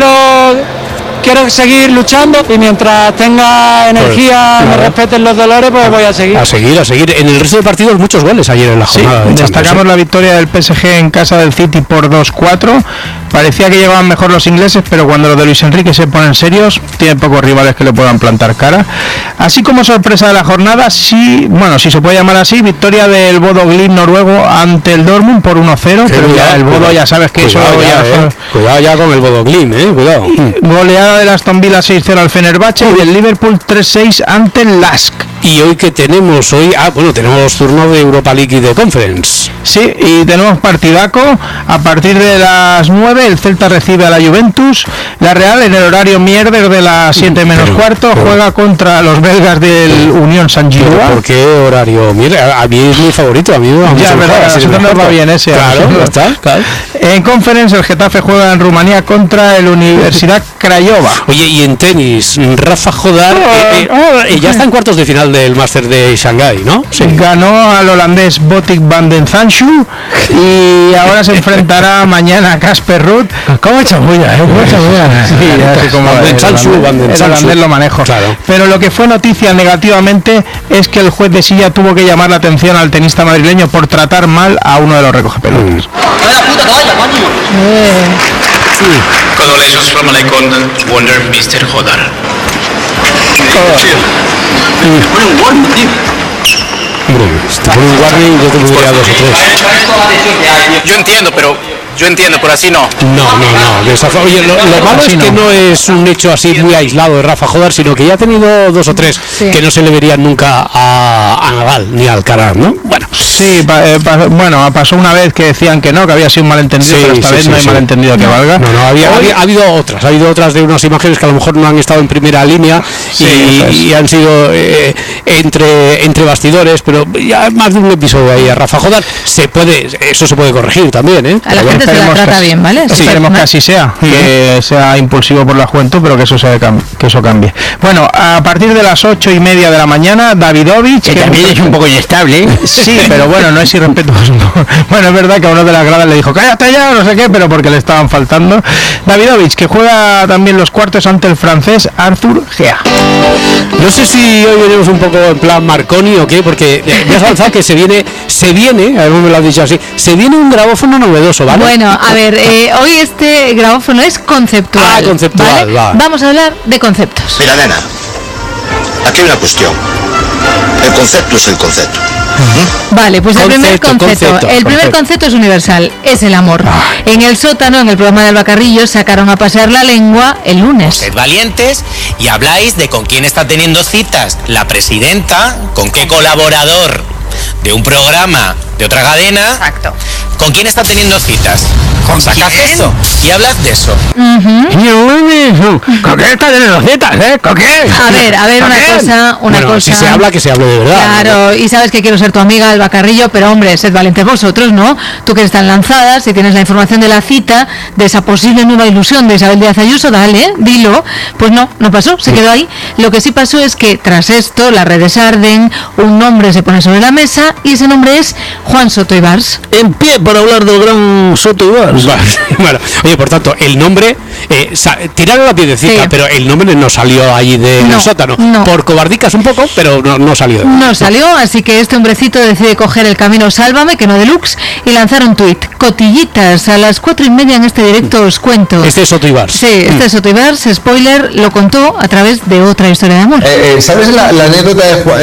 Quiero seguir luchando y mientras tenga energía, me respeten los dolores, pues voy a seguir. A seguir. En el resto de partidos muchos goles ayer en la jornada. Sí, destacamos la victoria del PSG en casa del City por 2-4. Parecía que llegaban mejor los ingleses, pero cuando los de Luis Enrique se ponen serios, tienen pocos rivales que le puedan plantar cara. Así como sorpresa de la jornada, si se puede llamar así, victoria del Bodo Glimt noruego ante el Dortmund por 1-0, pero ya el Bodo ya sabes que cuidado, eso cuidado ya con el Bodo Glimt, cuidado. Goleada del Aston Villa 6-0 al Fenerbahce y del Liverpool 3-6 ante el Lask. Y hoy que tenemos, tenemos turno de Europa League y de Conference. Sí, y tenemos partidaco. A partir de las 9 el Celta recibe a la Juventus. La Real en el horario mierder de las 7 menos cuarto juega contra los belgas del Unión Saint-Gilloise. ¿Por qué horario mierder? A mí es mi favorito, a mí ya, verdad, a nosotros nos va bien ese. Claro, está. En Conference el Getafe juega en Rumanía contra el Universidad Craiova. Oye, y en tenis, Rafa Jodar ya está en cuartos de final del Máster de Shanghái, ¿no? Sí. Ganó al holandés Botic van den Zandschu y ahora se enfrentará mañana a Casper Ruud. ¿Cómo chamulla, el holandés lo manejo. Claro. Pero lo que fue noticia negativamente es que el juez de silla tuvo que llamar la atención al tenista madrileño por tratar mal a uno de los recogepelotas. Congratulations from Icon Wonder Mr. Jodar. Por un warning yo te pondría 2 o 3. Yo entiendo, pero así no. No. Oye, lo malo es que no es un hecho así muy aislado de Rafa Jodar, sino que ya ha tenido 2 o 3 que no se le verían nunca a Nadal ni a Alcaraz, ¿no? Bueno. Sí, pasó una vez que decían que no, que había sido un malentendido, pero esta vez no hay malentendido que valga. No, ha habido otras de unas imágenes que a lo mejor no han estado en primera línea y han sido entre bastidores, pero ya más de un episodio ahí a Rafa Jodar. Eso se puede corregir también, ¿eh? A la gente se la trata bien, ¿vale? Esperemos que así sea, que sea impulsivo por la juventud, pero que eso cambie. Bueno, a partir de las 8:30 de la mañana, Davidovich, que también es un poco inestable. Sí, pero bueno, no es irrespetuoso. Bueno, es verdad que a uno de las gradas le dijo cállate ya, no sé qué, pero porque le estaban faltando. Davidovich, que juega también los cuartos ante el francés Arthur Gea. No sé si hoy venimos un poco en plan Marconi o qué, porque ya has avanzado que se viene, a ver, me lo has dicho así, se viene un grabófono novedoso, ¿vale? Bueno, a ver, hoy este grabófono es conceptual. Conceptual, ¿vale? Vamos a hablar de conceptos. Mira, nena, aquí hay una cuestión. El concepto es el concepto. Vale, pues el primer concepto es universal, es el amor. En el sótano, en el programa de Alba Carrillo, sacaron a pasear la lengua el lunes. Sed valientes y habláis de con quién está teniendo citas la presidenta, con qué colaborador de un programa de otra cadena. Exacto. ¿Con quién está teniendo citas? Sacad eso y hablad de eso. ¿Con qué está teniendo citas, ¿Con qué? A ver, una cosa. Si se habla, que se hable de verdad. Claro, y sabes que quiero ser tu amiga, Alba Carrillo, pero hombre, sed valientes vosotros, ¿no? Tú que eres tan lanzada, si tienes la información de la cita, de esa posible nueva ilusión de Isabel Díaz Ayuso, dale, dilo. Pues no pasó, se quedó ahí. Lo que sí pasó es que tras esto, las redes arden, un nombre se pone sobre la mesa y ese nombre es Juan Soto Ibars. En pie para hablar del gran Soto Ibars. Bueno, oye, por tanto, el nombre, tiraron la piedecita, pero el nombre no salió allí del sótano. Por cobardicas un poco, pero no salió. No salió, así que este hombrecito decide coger el camino Sálvame, que no deluxe, y lanzar un tuit. Cotillitas, a las 4:30 en este directo os cuento. Este es Soto Ibars. Sí, este es Soto Ibars, spoiler, lo contó a través de otra historia de amor. ¿Sabes la anécdota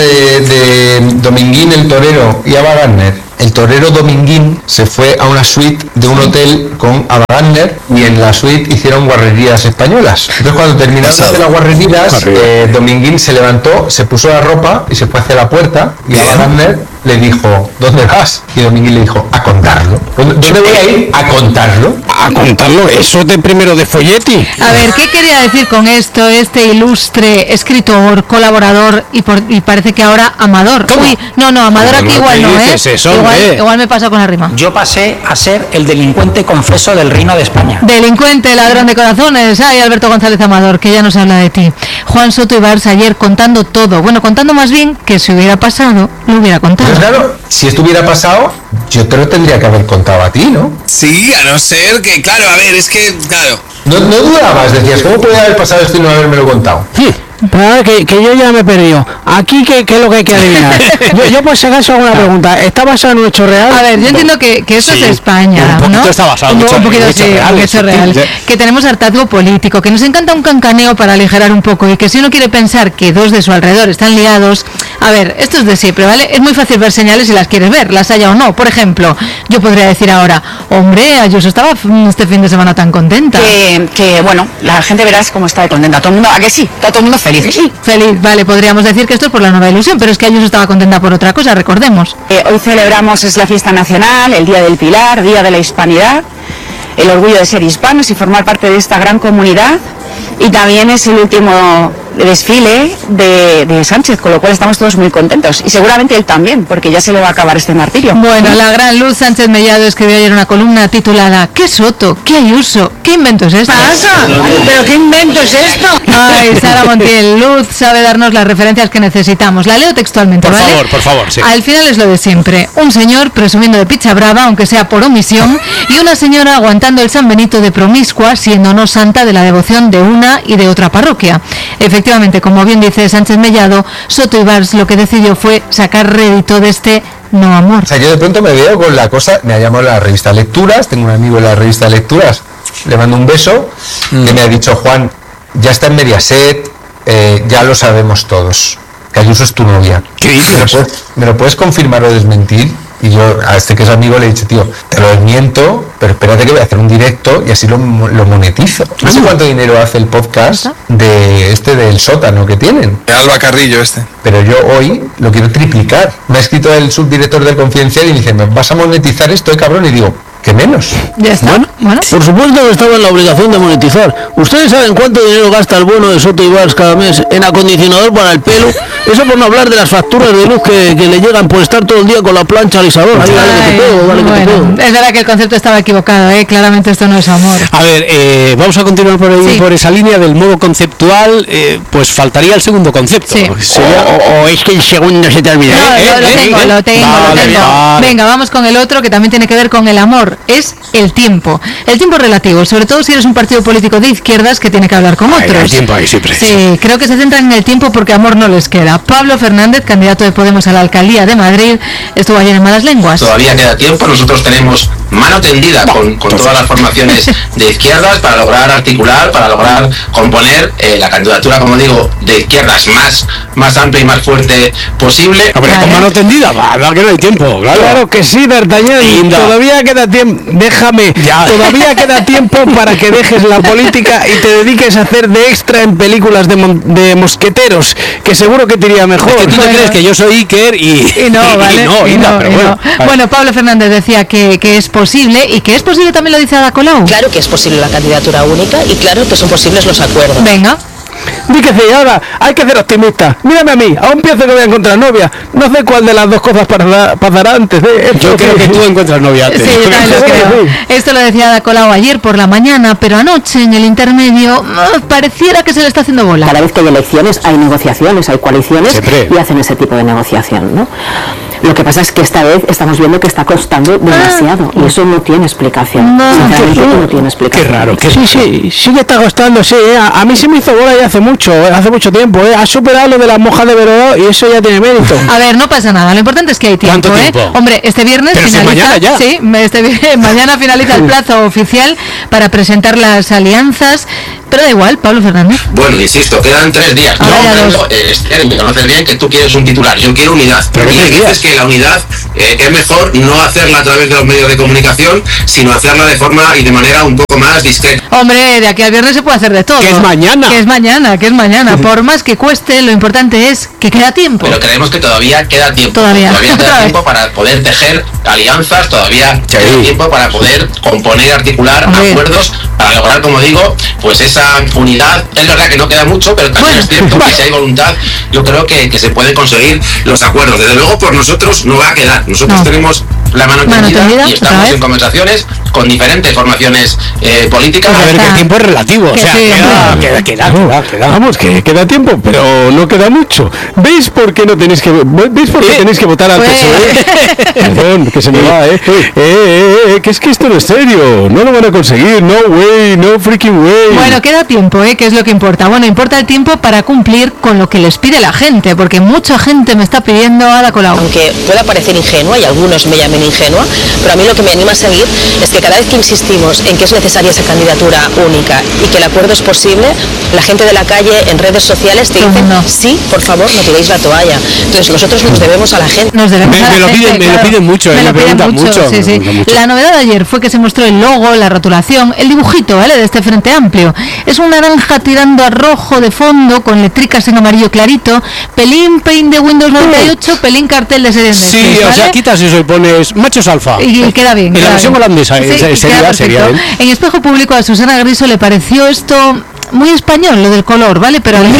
de Dominguín el torero y Ava Gardner? El torero Dominguín se fue a una suite de un hotel con Ava Gardner y en la suite hicieron guarrerías españolas. Entonces cuando terminaron de hacer las guarrerías, Dominguín se levantó, se puso la ropa y se fue hacia la puerta y Ava Gardner le dijo, ¿dónde vas? Y Dominguín le dijo, a contarlo. ¿Dónde voy a ir? A contarlo. A contarlo, eso de primero de folletti. A ver, ¿qué quería decir con esto este ilustre escritor, colaborador y parece que ahora amador? ¿Cómo? Uy, no, amador aquí igual no, igual me pasa con la rima. Yo pasé a ser el delincuente confeso del Reino de España. Delincuente, ladrón de corazones. Ay, Alberto González Amador, que ya nos habla de ti. Juan Soto Ibars ayer contando todo. Bueno, contando más bien que si hubiera pasado, lo hubiera contado. Pues claro, si esto hubiera pasado, yo te lo tendría que haber contado a ti, ¿no? Sí, a no ser que, claro, a ver, es que, claro. No dudabas, decías, ¿cómo puede haber pasado esto y no haberme lo contado? Pero que yo ya me he perdido. Aquí, ¿qué es lo que hay que adivinar? yo por si acaso hago una pregunta. ¿Está basado en un hecho real? A ver, yo entiendo que eso es España, un poquito, ¿no? Está basado en un hecho real. Que tenemos hartazgo político, que nos encanta un cancaneo para aligerar un poco y que si uno quiere pensar que dos de su alrededor están liados, a ver, esto es de siempre, ¿vale? Es muy fácil ver señales si las quieres ver, las haya o no. Por ejemplo, yo podría decir ahora, hombre, Ayuso estaba este fin de semana tan contenta. Que bueno, la gente verás cómo está de contenta. Todo el mundo, ¿a que sí? Está todo el mundo feliz. Sí, feliz, vale, podríamos decir que esto es por la nueva ilusión, pero es que Ayuso estaba contenta por otra cosa, recordemos. Hoy celebramos, es la fiesta nacional, el Día del Pilar, Día de la Hispanidad, el orgullo de ser hispanos y formar parte de esta gran comunidad, y también es el último desfile de Sánchez, con lo cual estamos todos muy contentos, y seguramente él también, porque ya se le va a acabar este martirio. Bueno, la gran Luz Sánchez Mellado escribió ayer una columna titulada ¿Qué Soto? ¿Qué Ayuso? ¿Qué invento es esto? ¿Pasa? ¿Pero qué invento es esto? Ay, Sara Montiel, Luz sabe darnos las referencias que necesitamos. La leo textualmente, ¿vale? Por favor, sí. Al final es lo de siempre. Un señor presumiendo de picha brava, aunque sea por omisión, y una señora aguantando el San Benito de promiscua, siendo no santa de la devoción de una y de otra parroquia. Efectivamente, como bien dice Sánchez Mellado, Soto Ibars lo que decidió fue sacar rédito de este no amor. O sea, yo de pronto me veo con la cosa, me ha llamado la revista Lecturas, tengo un amigo en la revista Lecturas, le mando un beso, que me ha dicho, Juan, ya está en Mediaset, ya lo sabemos todos, que Ayuso es tu novia. ¿Qué dices? ¿Me lo puedes confirmar o desmentir? Y yo a este que es amigo le he dicho, tío, te lo desmiento, pero espérate que voy a hacer un directo y así lo monetizo. No sé cuánto dinero hace el podcast del sótano que tienen. De Alba Carrillo Pero yo hoy lo quiero triplicar. Me ha escrito el subdirector del Confidencial y me dice, ¿me vas a monetizar esto, cabrón? Y digo, ¿qué menos? Ya está. Bueno. Por supuesto que estaba en la obligación de monetizar. ¿Ustedes saben cuánto dinero gasta el bono de Soto Ibars cada mes en acondicionador para el pelo? Eso por no hablar de las facturas de luz que le llegan por estar todo el día con la plancha alisadora. Es verdad que el concepto estaba equivocado, claramente esto no es amor. A ver, vamos a continuar por ahí, por esa línea del modo conceptual, pues faltaría el segundo concepto. Sí. O es que el segundo se te olvida. No, lo tengo. Vale. Venga, vamos con el otro que también tiene que ver con el amor. mejor es el tiempo relativo, sobre todo si eres un partido político de izquierdas que tiene que hablar con otros. Hay tiempo ahí siempre. Sí, creo que se centran en el tiempo porque amor no les queda. Pablo Fernández, candidato de Podemos a la alcaldía de Madrid, estuvo ayer en Malas Lenguas. Todavía queda tiempo, nosotros tenemos mano tendida con todas las formaciones de izquierdas para lograr articular, para lograr componer la candidatura, como digo, de izquierdas más amplia y más fuerte posible. Hombre, con mano tendida, va, que no hay tiempo, claro. Claro que sí, D'Artagnan, todavía queda tiempo, déjame, todavía queda tiempo para que dejes la política y te dediques a hacer de extra en películas de mosqueteros, que seguro que te iría mejor. Es que tú te crees que yo soy Iker y no, ¿vale? pero bueno. Bueno, Pablo Fernández decía que es posible, y que es posible también lo dice Ada Colau. Claro que es posible la candidatura única y claro que son posibles los acuerdos. Venga. Di que sí, ahora hay que ser optimista. Mírame a mí, aún pienso que voy a encontrar novia. No sé cuál de las dos cosas pasará antes. Yo creo que tú encuentras novia antes. Sí, yo también lo creo. Esto lo decía Ada Colau ayer por la mañana, pero anoche en el intermedio pareciera que se le está haciendo bola. Cada vez que hay elecciones hay negociaciones, hay coaliciones y hacen ese tipo de negociación, ¿no? Lo que pasa es que esta vez estamos viendo que está costando demasiado y eso no tiene explicación. Sinceramente no tiene explicación. Qué raro. Sí que está costando, sí. A mí se me hizo bola ya hace mucho tiempo. Ha superado lo de las mojas de Veró y eso ya tiene mérito. A ver, no pasa nada. Lo importante es que hay tiempo, ¿Cuánto tiempo? Hombre, este viernes pero finaliza. Si mañana ya. Sí, mañana finaliza el plazo oficial para presentar las alianzas. Pero da igual, Pablo Fernández. Bueno, insisto, quedan 3 días. Me conoces bien que tú quieres un titular, yo quiero unidad. Pero y dices que la unidad es mejor no hacerla a través de los medios de comunicación, sino hacerla de forma y de manera un poco más discreta. Hombre, de aquí al viernes se puede hacer de todo. Que es mañana. Que es mañana. Por más que cueste, lo importante es que queda tiempo. Pero creemos que todavía queda tiempo. Todavía queda tiempo para poder tejer alianzas, todavía queda tiempo para poder componer, articular acuerdos, para lograr, como digo, pues esa unidad. Es verdad que no queda mucho, pero también es cierto que si hay voluntad, yo creo que se pueden conseguir los acuerdos. Desde luego, por nosotros no va a quedar. Nosotros tenemos la mano tendida y estamos en conversaciones con diferentes formaciones políticas. A ver, que el tiempo es relativo, o sea, queda. Vamos, que queda tiempo, pero no queda mucho. ¿Veis por qué no tenéis que tenéis que votar al PSOE? Perdón, que se me va, que es que esto no es serio, no lo van a conseguir, no way, no freaking way. Bueno, queda tiempo, que es lo que importa. Bueno, importa el tiempo para cumplir con lo que les pide la gente, porque mucha gente me está pidiendo a Ada Colau. Aunque pueda parecer ingenua y algunos me llamen ingenua, pero a mí lo que me anima a seguir es que cada vez que insistimos en que es necesaria esa candidatura única y que el acuerdo es posible, la gente de la calle en redes sociales te dicen sí, por favor, no tiréis la toalla. Entonces nosotros nos debemos a la gente. Nos debemos a la gente, me lo piden mucho, me preguntan mucho. Sí. La novedad de ayer fue que se mostró el logo, la rotulación, el dibujito, ¿vale?, de este Frente Amplio. Es un naranja tirando a rojo de fondo con letricas en amarillo clarito, pelín paint de Windows 98, pelín cartel de serie. Sí, ¿vale? O sea, quitas eso y pones machos alfa. Y queda bien. En la versión holandesa sería bien. En Espejo Público a Susana Griso le pareció esto muy español, lo del color, ¿vale? Pero al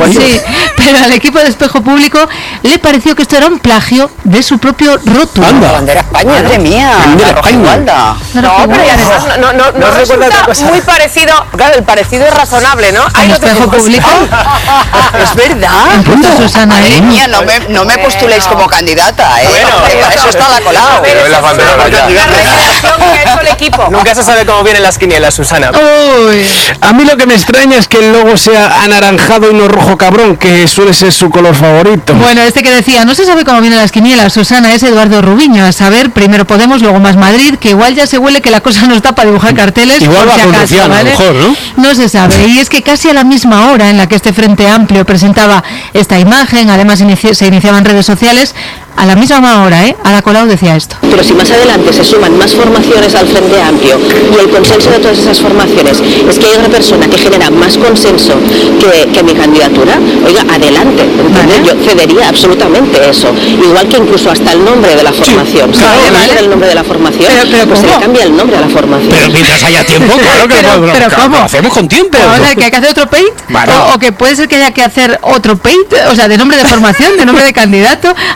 equipo de Espejo Público le pareció que esto era un plagio de su propio rótulo. La bandera España, madre mía, la roja igualda. No, pero además no resulta muy parecido. Claro, el parecido es razonable, ¿no? ¿En Espejo Público? Es verdad. Susana, madre mía, no me postuléis como candidata, Bueno, para eso está la Colau. Pero es la bandera el equipo. Nunca se sabe cómo vienen las quinielas, Susana. Uy. A mí lo que me extraña es que el logo sea anaranjado y no rojo cabrón, que suele ser su color favorito. Bueno, este que decía, no se sabe cómo vienen las quinielas, Susana, es Eduardo Rubiño. A saber, primero Podemos, luego Más Madrid, que igual ya se huele que la cosa no está para dibujar carteles. Igual va con Rufián, a lo mejor, ¿no? No se sabe. Y es que casi a la misma hora en la que este Frente Amplio presentaba esta imagen, además se iniciaban redes sociales, a la misma hora, Ada Colau decía esto. Pero si más adelante se suman más formaciones al Frente Amplio y el consenso de todas esas formaciones es que hay una persona que genera más consenso que mi candidatura, oiga, adelante. Entonces yo cedería absolutamente eso. Igual que incluso hasta el nombre de la formación. Si cambia el nombre de la formación, pues se le cambia el nombre a la formación. Pero mientras haya tiempo, claro que pero ¿cómo? Lo hacemos con tiempo. O sea, que hay que hacer otro paint, o que puede ser que haya que hacer otro paint, o sea, de nombre de formación, de nombre de candidato. Que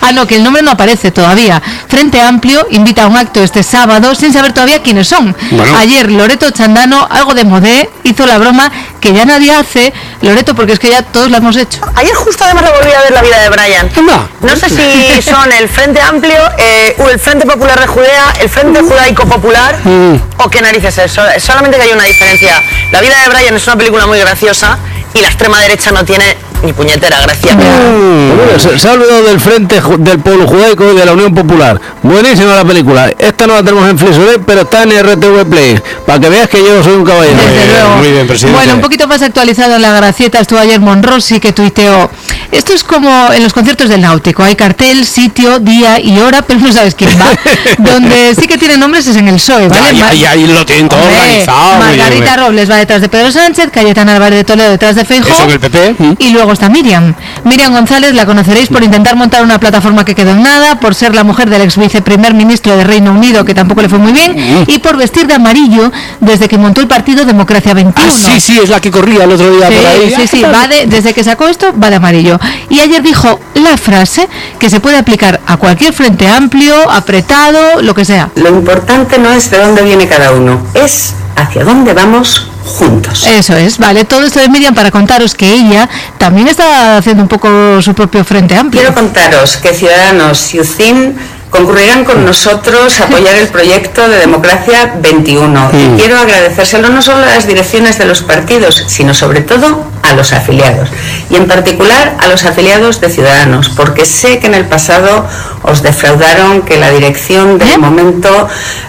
nombre no aparece todavía. Frente Amplio invita a un acto este sábado sin saber todavía quiénes son. Bueno. Ayer Loreto Chandano, algo de modé, hizo la broma que ya nadie hace, Loreto, porque es que ya todos la hemos hecho. Ayer justo además volví a ver La vida de Brian. No sé si son el Frente Amplio, el Frente Popular de Judea, el Frente Judaico Popular o qué narices es. Solamente que hay una diferencia. La vida de Brian es una película muy graciosa y la extrema derecha no tiene ni puñetera gracia. Se ha olvidado del Frente del Pueblo Judaico y de la Unión Popular. Buenísima la película. Esta no la tenemos en Flixolé, pero está en RTV Play. Para que veas que yo soy un caballero. Desde luego. Muy bien, presidente. Bueno, un poquito más actualizado en la Gracieta estuvo ayer Monrosi, que tuiteó: esto es como en los conciertos del Náutico. Hay cartel, sitio, día y hora, pero no sabes quién va. Donde sí que tiene nombres es en el PSOE, ¿vale? Ahí lo tienen todo organizado. Margarita Robles va detrás de Pedro Sánchez, Cayetana Álvarez de Toledo detrás de Feijóo. Eso en el PP. Y luego está Miriam González, la conoceréis por intentar montar una plataforma que quedó en nada, por ser la mujer del ex viceprimer ministro de Reino Unido, que tampoco le fue muy bien, y por vestir de amarillo desde que montó el partido Democracia 21. Sí, es la que corría el otro día por ahí. Sí, va desde que sacó esto, va de amarillo. Y ayer dijo la frase que se puede aplicar a cualquier Frente Amplio, apretado, lo que sea. Lo importante no es de dónde viene cada uno, es hacia dónde vamos juntos. Eso es, vale, todo esto de Miriam para contaros que ella también está haciendo un poco su propio Frente Amplio. Quiero contaros que Ciudadanos y UCIN concurrirán con nosotros a apoyar el proyecto de Democracia 21 y quiero agradecérselo no solo a las direcciones de los partidos, sino sobre todo a los afiliados y en particular a los afiliados de Ciudadanos, porque sé que en el pasado os defraudaron, que la dirección de momento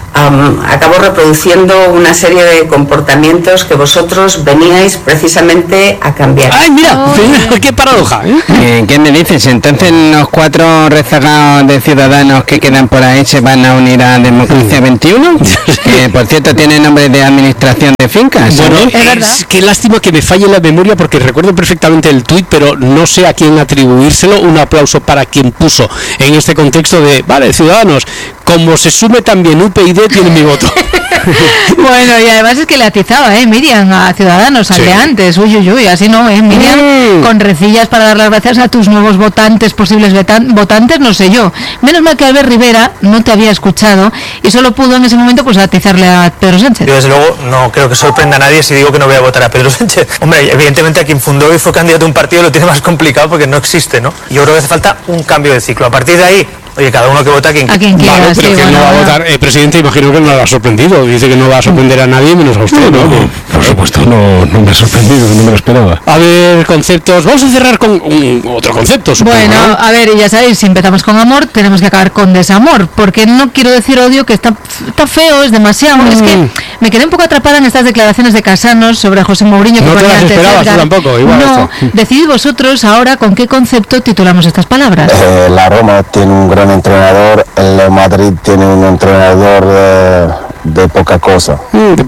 acabó reproduciendo una serie de comportamientos que vosotros veníais precisamente a cambiar. ¡Ay, mira! ¡Qué paradoja! ¿Qué me dices? Entonces los 4 rezagados de Ciudadanos que quedan por ahí se van a unir a Democracia 21, que por cierto tiene nombre de administración de fincas. Bueno, qué lástima que me falle la memoria porque recuerdo perfectamente el tuit, pero no sé a quién atribuírselo. Un aplauso para quien puso en este contexto de, vale, Ciudadanos, como se sume también UPyD, tiene mi voto. Bueno, y además es que le atizaba, Miriam, a Ciudadanos, al de antes. Uy, así no, Miriam, con recillas para dar las gracias a tus nuevos votantes, posibles votantes, no sé yo. Menos mal que Albert Rivera no te había escuchado y solo pudo en ese momento pues atizarle a Pedro Sánchez. Yo desde luego no creo que sorprenda a nadie si digo que no voy a votar a Pedro Sánchez. Hombre, evidentemente a quien fundó y fue candidato a un partido lo tiene más complicado porque no existe, ¿no? Yo creo que hace falta un cambio de ciclo. A partir de ahí, oye, cada uno que vota a quien quiera. Vale, pero que no va a votar, presidente, imagino que no lo ha sorprendido. Dice que no va a sorprender a nadie menos a usted, ¿no? Por supuesto, no me ha sorprendido, no me lo esperaba. A ver, conceptos. Vamos a cerrar con otro concepto, supongo. Bueno, ¿no? A ver, ya sabéis, si empezamos con amor, tenemos que acabar con desamor, porque no quiero decir odio, que está feo, es demasiado. Es que me quedé un poco atrapada en estas declaraciones de Casanos sobre José Mourinho. No te las esperabas tú tampoco, igual. No, decidid vosotros ahora con qué concepto titulamos estas palabras. La Roma tiene un gran entrenador, el Madrid tiene un entrenador de poca cosa.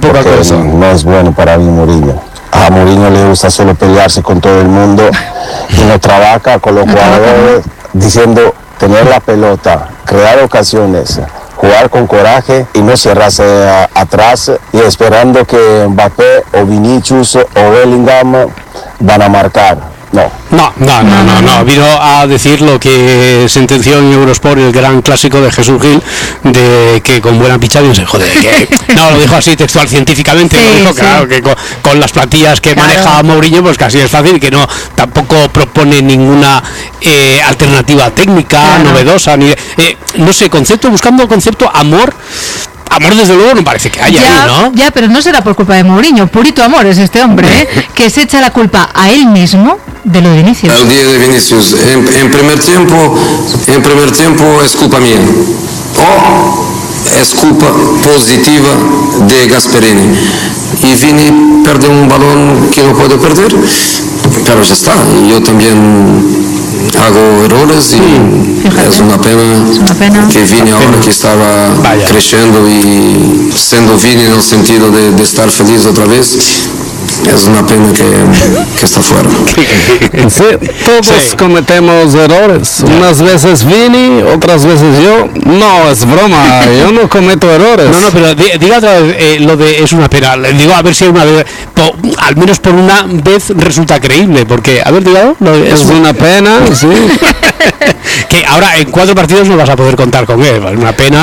No es bueno para mí Mourinho. A Mourinho le gusta solo pelearse con todo el mundo y no trabaja con los jugadores, diciendo tener la pelota, crear ocasiones, jugar con coraje y no cerrarse atrás y esperando que Mbappé o Vinicius o Bellingham van a marcar. No. Vino a decir lo que sentenció en Eurosport el gran clásico de Jesús Gil, de que con buena pichada se jode. No, lo dijo así textual científicamente, lo dijo, claro, que con las plantillas que maneja Mourinho, pues casi es fácil, que no tampoco propone ninguna alternativa técnica, novedosa, ni no sé, buscando concepto amor, desde luego no parece que haya ahí, ¿no? Ya, pero no será por culpa de Mourinho, purito amor es este hombre, que se echa la culpa a él mismo de lo de Vinicius. El día de Vinicius, en primer tiempo es culpa mía, o es culpa positiva de Gasperini, y Vini pierde un balón que no puede perder, pero ya está, yo también hago errores y es una pena que Vini ahora que estaba creciendo y siendo Vini en el sentido de estar feliz otra vez, es una pena que está fuera. Sí, todos cometemos errores. Unas veces Vini, otras veces yo. No, es broma, yo no cometo errores. No, pero diga otra vez lo de es una pena. Digo, a ver si una vez, al menos por una vez resulta creíble, porque, a ver, diga, es una pena, sí. Que ahora en 4 partidos no vas a poder contar con él, es una pena.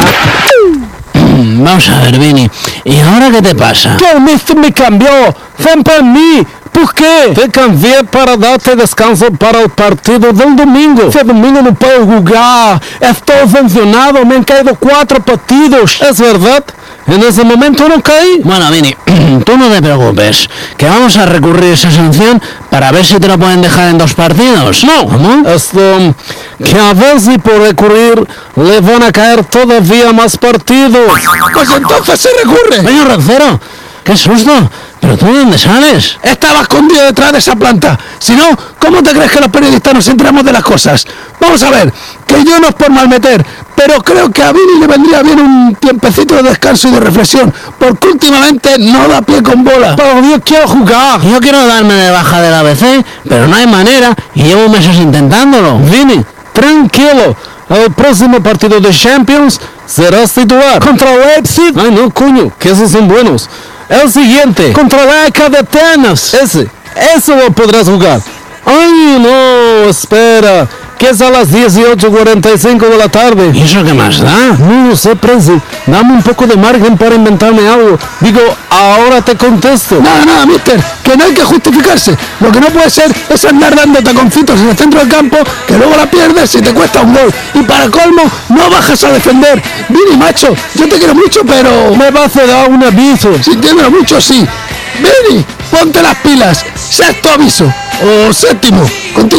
Vamos a ver, Vini, ¿y ahora qué te pasa? Que el mister me cambió, ven para mí. ¿Por qué? Te cambié para darte descanso para el partido del domingo. Este domingo no puedo jugar. Estoy sancionado, me han caído 4 partidos. ¿Es verdad? En ese momento no caí. Bueno, Vini, tú no te preocupes, que vamos a recurrir esa sanción para ver si te lo pueden dejar en 2 partidos. No, ¿cómo? Esto, que a ver si por recurrir le van a caer todavía más partidos. Pues entonces se recurre. Señor Rancero, qué susto. ¿Pero tú de dónde sales? Estaba escondido detrás de esa planta. Si no, ¿cómo te crees que los periodistas nos enteramos de las cosas? Vamos a ver, que yo no es por mal meter, pero creo que a Vini le vendría bien un tiempecito de descanso y de reflexión, porque últimamente no da pie con bola. Pero yo quiero jugar. Yo quiero darme de baja del ABC, pero no hay manera y llevo meses intentándolo. Vini, tranquilo. El próximo partido de Champions serás titular. ¿Contra el Leipzig? Ay, no, coño, que esos son buenos. El siguiente, contra la ECA de Atenas. Eso lo podrás jugar. Ay, no, espera, que es a las 18:45 de la tarde. ¿Y eso qué más da? No lo sé, Prezi. Dame un poco de margen para inventarme algo. Digo, ahora te contesto. Nada, mister, que no hay que justificarse. Lo que no puede ser es andar dando taconcitos en el centro del campo, que luego la pierdes y te cuesta un gol. Y para colmo, no bajas a defender. Vini, macho, yo te quiero mucho, pero me vas a dar un aviso. Sintiéndolo mucho, sí. Vini, ponte las pilas. 6º aviso. O 7º.